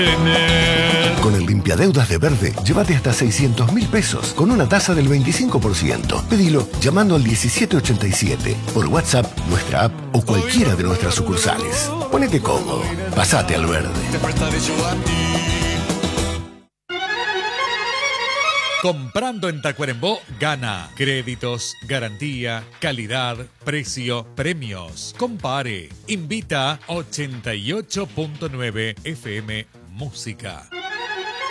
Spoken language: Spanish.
Con el limpiadeudas de Verde, llévate hasta 600.000 pesos con una tasa del 25%. Pedilo llamando al 1787, por WhatsApp, nuestra app o cualquiera de nuestras sucursales. Ponete cómodo, pasate al Verde. Comprando en Tacuarembó, gana. Créditos, garantía, calidad, precio, premios. Compare. Invita 88.9 FM Música.